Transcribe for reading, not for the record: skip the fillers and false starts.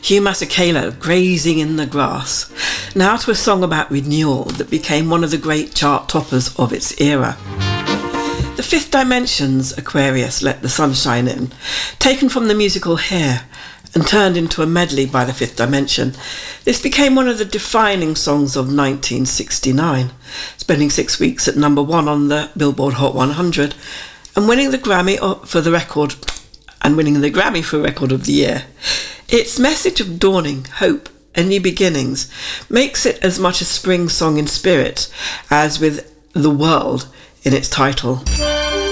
Hugh Masekela, Grazing in the Grass, now to a song about renewal that became one of the great chart toppers of its era. The Fifth Dimension's Aquarius, Let the Sunshine In, taken from the musical Hair and turned into a medley by the Fifth Dimension, this became one of the defining songs of 1969, spending 6 weeks at number 1 on the Billboard Hot 100 and winning the Grammy for Record of the Year. Its message of dawning, hope and new beginnings makes it as much a spring song in spirit as with The World in its title.